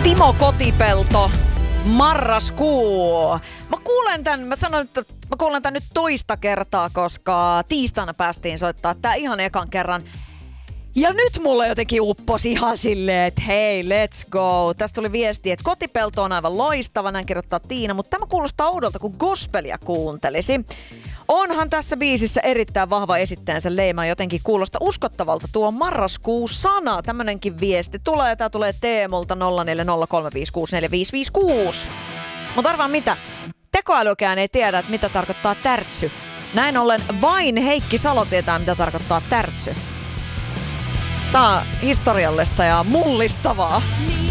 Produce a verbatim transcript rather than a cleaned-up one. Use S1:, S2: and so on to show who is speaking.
S1: Timo Kotipelto, marraskuu. Mä kuulen tän, mä sanon, että mä kuulen tän nyt toista kertaa, koska tiistaina päästiin soittaa tää ihan ekan kerran. Ja nyt mulle jotenkin upposi ihan silleen, että hei, let's go. Tästä tuli viesti, että Kotipelto on aivan loistava, näin kirjoittaa Tiina, mutta tämä kuulostaa oudolta, kun gospelia kuuntelisi. Onhan tässä biisissä erittäin vahva esittäjänsä leima, jotenkin kuulostaa uskottavalta tuo marraskuu-sana. Tämmönenkin viesti tulee, tää tulee Teemulta nolla neljä nolla kolme viisi kuusi neljä viisi viisi kuusi. Mutta arvaa mitä, tekoälykään ei tiedä, että mitä tarkoittaa tärtsy. Näin ollen vain Heikki Salo tietää, mitä tarkoittaa tärtsy. Tää on historiallista ja mullistavaa.